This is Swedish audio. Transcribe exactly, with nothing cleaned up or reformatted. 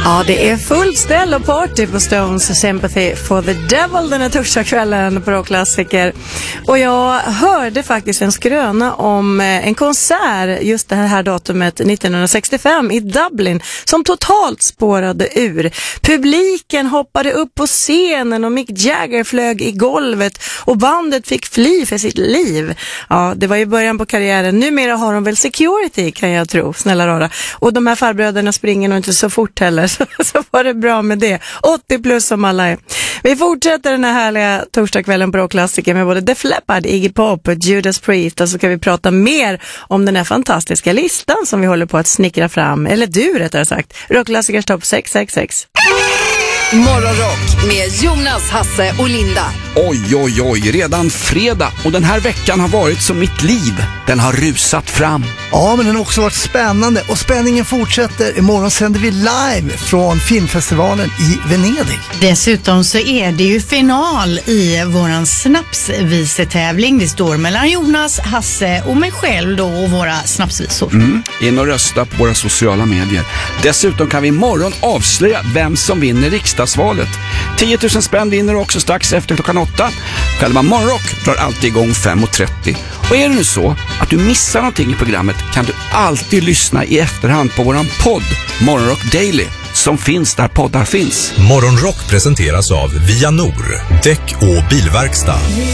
Ja, det är fullt ställ och party på Stones Sympathy for the Devil den här torsdagskvällen på Rockklassiker. Och jag hörde faktiskt en skröna om en konsert just det här datumet nittonhundrasextiofem i Dublin som totalt spårade ur. Publiken hoppade upp på scenen och Mick Jagger flög i golvet och bandet fick fly för sitt liv. Ja, det var ju början på karriären. Numera har de väl security, kan jag tro, snälla rara. Och de här farbröderna springer nog inte så fort heller. Så, så var det bra med det. åttio plus som alla är. Vi fortsätter den här härliga torsdagskvällen på Rockklassiker med både Def Leppard, Iggy Pop och Judas Priest. Och så ska vi prata mer om den här fantastiska listan som vi håller på att snickra fram. Eller du rättare sagt. Rockklassikers topp sex sex sex. Morgonrock med Jonas, Hasse och Linda. Oj, oj, oj, redan fredag. Och den här veckan har varit som mitt liv. Den har rusat fram. Ja, men den har också varit spännande. Och spänningen fortsätter. Imorgon sänder vi live från filmfestivalen i Venedig. Dessutom så är det ju final i våran snapsvisetävling. Det står mellan Jonas, Hasse och mig själv då och våra snapsvisor. Mm. In och rösta på våra sociala medier. Dessutom kan vi imorgon avslöja vem som vinner riksdagsvalet. tio tusen spänn vinner också strax efter klockan åtta. Själva Morgonrock drar alltid igång fem och trettio. Och är det nu så att du missar någonting i programmet kan du alltid lyssna i efterhand på våran podd Morgonrock Daily som finns där poddar finns. Morgonrock presenteras av Via Nor, däck och bilverkstad.